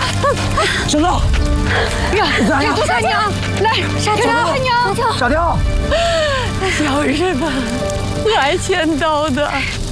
小跳， 呀，杜三娘，来，沙雕，三娘， 小跳， 小日本，我挨千刀的，